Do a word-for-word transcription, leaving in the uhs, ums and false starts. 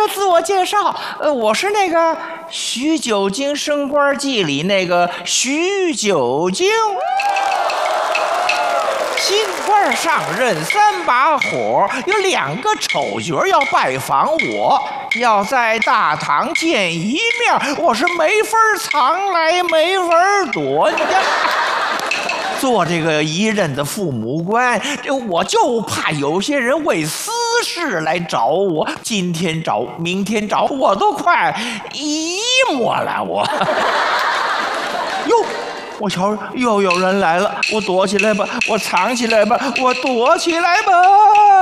个自我介绍，呃，我是那个《徐九经升官记》里那个徐九经。新官上任三把火，有两个丑角要拜访我，要在大堂见一面，我是没法藏来没法躲。你看，做这个一任的父母官，这我就怕有些人为私事来找我，今天找，明天找，我都快姨么了，我。哟。我瞧又有人来了，我躲起来吧，我藏起来吧，我躲起来吧。